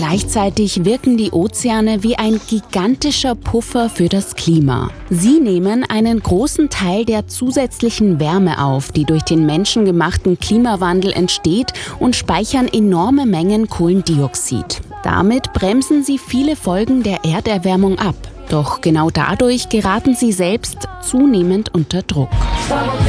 Gleichzeitig wirken die Ozeane wie ein gigantischer Puffer für das Klima. Sie nehmen einen großen Teil der zusätzlichen Wärme auf, die durch den menschengemachten Klimawandel entsteht, und speichern enorme Mengen Kohlendioxid. Damit bremsen sie viele Folgen der Erderwärmung ab. Doch genau dadurch geraten sie selbst zunehmend unter Druck.